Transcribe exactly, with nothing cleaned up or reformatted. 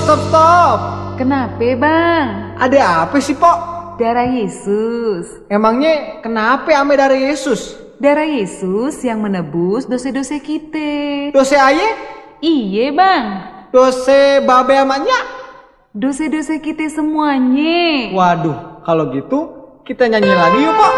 stop, stop. Kenapa bang? Ada apa sih, Pok? Darah Yesus. Emangnya kenapa ame darah Yesus? Darah Yesus yang menebus dosa-dosa kita. Dosa aye? Iye bang. Dosa babe amaknya? Dosa-dosa kita semuanya. Waduh, kalau gitu kita nyanyi lagi yuk, Pok.